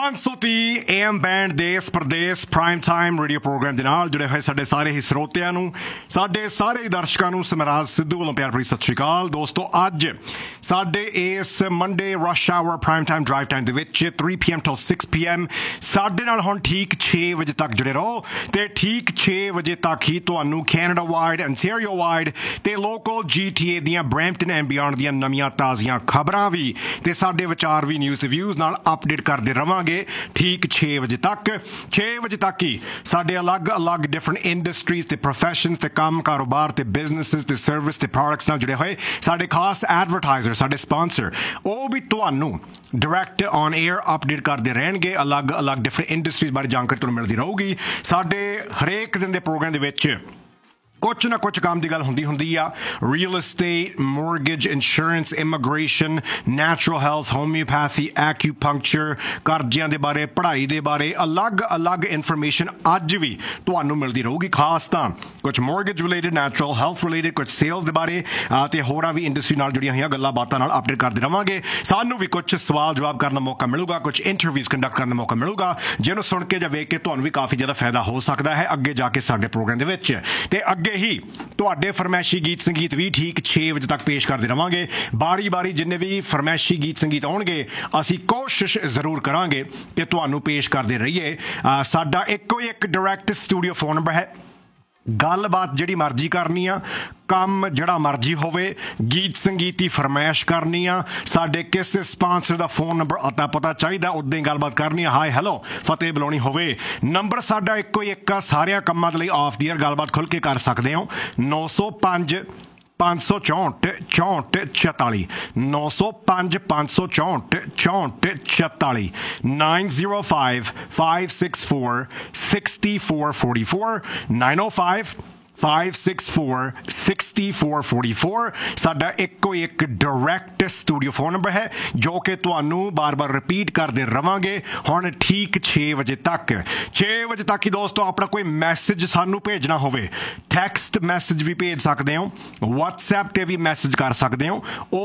530 AM band ਦੇਸ਼ Pradesh prime time radio programme ਦੇ ਨਾਲ ਜੁੜੇ ਹੋਏ ਸਾਡੇ ਸਾਰੇ ਹੀ ਸਰੋਤਿਆਂ ਨੂੰ, ਸਾਡੇ ਸਾਰੇ ਦਰਸ਼ਕਾਂ ਨੂੰ ਸਮਰਾਜ ਸਿੱਧੂ ਵੱਲੋਂ ਪਿਆਰ ਭਰੀ ਸਤਿ ਸ਼੍ਰੀ ਅਕਾਲ। ਦੋਸਤੋ, ਅੱਜ ਸਾਡੇ ਇਸ Monday rush hour prime time drive time ਦੇ ਵਿੱਚ 3 PM till 6 PM ਸਾਡੇ ਨਾਲ ਹੁਣ ਠੀਕ 6 ਵਜੇ ਤੱਕ ਜੁੜੇ ਰਹੋ ਤੇ ਠੀਕ 6 ਵਜੇ ਤੱਕ ਹੀ ਤੁਹਾਨੂੰ ਕੈਨੇਡਾ ਵਾਈਡ, ਅੰਟੈਰੀਓ ਵਾਈਡ ਤੇ ਲੋਕਲ GTA ਦੀਆਂ ਬਰੈਂਪਟਨ ਐਂਡ ਬਿਯੋਂਡ ਦੀਆਂ ਨਵੀਆਂ ਤਾਜ਼ੀਆਂ ਖਬਰਾਂ ਵੀ ਤੇ ਸਾਡੇ ਵਿਚਾਰ ਵੀ ਨਿਊਜ਼ ਤੇ ਵਿਊਜ਼ ਨਾਲ ਅਪਡੇਟ ਕਰਦੇ ਰਵਾਂਗੇ ਠੀਕ 6 ਵਜੇ ਤੱਕ। 6 ਵਜੇ ਤੱਕ ਹੀ ਸਾਡੇ ਅਲੱਗ-ਅਲੱਗ ਡਿਫਰੈਂਟ ਇੰਡਸਟਰੀਜ਼ ਤੇ ਪ੍ਰੋਫੈਸ਼ਨਸ ਤੇ ਕੰਮ ਕਾਰੋਬਾਰ ਤੇ ਬਿਜ਼ਨੈਸਿਸ ਤੇ ਸਰਵਿਸ ਤੇ ਪ੍ਰੋਡਕਟਸ ਨਾਲ ਜੁੜੇ ਹੋਏ ਸਾਡੇ ਖਾਸ ਐਡਵਰਟਾਈਜ਼ਰ, ਸਾਡੇ ਸਪਾਂਸਰ, ਉਹ ਵੀ ਤੁਹਾਨੂੰ ਡਾਇਰੈਕਟ ਔਨ 에ਅਰ ਅਪਡੇਟ ਕਰਦੇ ਰਹਿਣਗੇ। ਅਲੱਗ-ਅਲੱਗ ਡਿਫਰੈਂਟ ਇੰਡਸਟਰੀਜ਼ ਬਾਰੇ ਜਾਣਕਾਰੀ ਤੁਹਾਨੂੰ ਮਿਲਦੀ ਰਹੂਗੀ। ਸਾਡੇ ਹਰੇਕ ਦਿਨ ਦੇ ਪ੍ਰੋਗਰਾਮ ਦੇ ਵਿੱਚ ਕੁਛ ਨਾ ਕੁਛ ਕੰਮ ਦੀ ਗੱਲ ਹੁੰਦੀ ਆ। Real estate, mortgage, insurance, immigration, natural health, homeopathy, acupuncture, ਕਰਜ਼ਿਆਂ ਦੇ ਬਾਰੇ, ਪੜ੍ਹਾਈ ਦੇ ਬਾਰੇ ਅਲੱਗ-ਅਲੱਗ ਇਨਫੋਰਮੇਸ਼ਨ ਅੱਜ ਵੀ ਤੁਹਾਨੂੰ ਮਿਲਦੀ ਰਹੂਗੀ। ਖਾਸ ਤਾਂ ਕੁਛ mortgage related, natural health related, ਕੁਛ ਸੇਲਸ ਦੇ ਬਾਰੇ ਤੇ ਹੋਰਾਂ ਵੀ ਇੰਡਸਟਰੀ ਨਾਲ ਜੁੜੀਆਂ ਹੋਈਆਂ ਗੱਲਾਂ ਬਾਤਾਂ ਨਾਲ ਅਪਡੇਟ ਕਰਦੇ ਰਵਾਂਗੇ। ਸਾਨੂੰ ਵੀ ਕੁਛ ਸਵਾਲ ਜਵਾਬ ਕਰਨ ਦਾ ਮੌਕਾ ਮਿਲੂਗਾ, ਕੁਛ ਇੰਟਰਵਿਊਜ਼ ਕੰਡਕਟ ਕਰਨ ਦਾ ਮੌਕਾ ਮਿਲੂਗਾ, ਜਿਹਨੂੰ ਸੁਣ ਕੇ ਜਾਂ ਵੇਖ ਕੇ ਤੁਹਾਨੂੰ ਵੀ ਕਾਫੀ ਜ਼ਿਆਦਾ ਫਾਇਦਾ ਹੋ ਸਕਦਾ ਹੈ ਅੱਗੇ ਜਾ ਕੇ ਸਾਡੇ ਪ੍ਰੋਗਰਾਮ ਦੇ ਵਿੱਚ। ਤੇ ਅੱਗੇ ਹੀ ਤੁਹਾਡੇ ਫਰਮੈਸ਼ੀ ਗੀਤ ਸੰਗੀਤ ਵੀ ਠੀਕ 6 ਵਜੇ ਤੱਕ ਪੇਸ਼ ਕਰਦੇ ਰਵਾਂਗੇ। ਬਾਰੀ ਜਿੰਨੇ ਵੀ ਫਰਮੈਸ਼ੀ ਗੀਤ ਸੰਗੀਤ ਆਉਣਗੇ ਅਸੀਂ ਕੋਸ਼ਿਸ਼ ਜ਼ਰੂਰ ਕਰਾਂਗੇ ਕਿ ਤੁਹਾਨੂੰ ਪੇਸ਼ ਕਰਦੇ ਰਹੀਏ। ਸਾਡਾ ਇੱਕੋ ਇੱਕ ਡਾਇਰੈਕਟ ਸਟੂਡੀਓ ਫੋਨ ਨੰਬਰ ਹੈ। ਗੱਲਬਾਤ ਜਿਹੜੀ ਮਰਜ਼ੀ ਕਰਨੀ ਆ, ਕੰਮ ਜਿਹੜਾ ਮਰਜ਼ੀ ਹੋਵੇ, ਗੀਤ ਸੰਗੀਤ ਦੀ ਫਰਮਾਇਸ਼ ਕਰਨੀ ਆ, ਸਾਡੇ ਕਿਸੇ ਸਪਾਂਸਰ ਦਾ ਫੋਨ ਨੰਬਰ ਅਤਾ ਪਤਾ ਚਾਹੀਦਾ, ਉੱਦਾਂ ਹੀ ਗੱਲਬਾਤ ਕਰਨੀ ਆ, ਹਾਏ ਹੈਲੋ ਫਤਿਹ ਬੁਲਾਉਣੀ ਹੋਵੇ, ਨੰਬਰ ਸਾਡਾ ਇੱਕੋ ਹੀ ਇੱਕ ਆ। ਸਾਰਿਆਂ ਕੰਮਾਂ ਦੇ ਲਈ ਆਫ ਦੀ ਏਅਰ ਗੱਲਬਾਤ ਖੁੱਲ੍ਹ ਕੇ ਕਰ ਸਕਦੇ ਹੋ। 905 564 64 46 905 564 64 46 905 564 6444 905 564 6444 ਸਾਡਾ ਇੱਕੋ ਇੱਕ ਡਾਇਰੈਕਟ ਸਟੂਡੀਓ ਫੋਨ ਨੰਬਰ ਹੈ, ਜੋ ਕਿ ਤੁਹਾਨੂੰ ਬਾਰ-ਬਾਰ ਰਿਪੀਟ ਕਰਦੇ ਰਵਾਂਗੇ ਹੁਣ ਠੀਕ 6 ਵਜੇ ਤੱਕ। 6 ਵਜੇ ਤੱਕ ਹੀ ਦੋਸਤੋ ਆਪਣਾ ਕੋਈ ਮੈਸੇਜ ਸਾਨੂੰ ਭੇਜਣਾ ਹੋਵੇ, ਟੈਕਸਟ ਮੈਸੇਜ ਵੀ ਭੇਜ ਸਕਦੇ ਹੋ, WhatsApp ਤੇ ਵੀ ਮੈਸੇਜ ਕਰ ਸਕਦੇ ਹੋ।